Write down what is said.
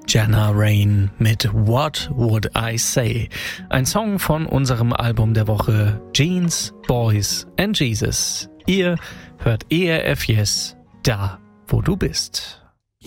Jana Rain mit What Would I Say? Ein Song von unserem Album der Woche Jeans, Boys and Jesus. Ihr hört ERF Yes, da wo du bist.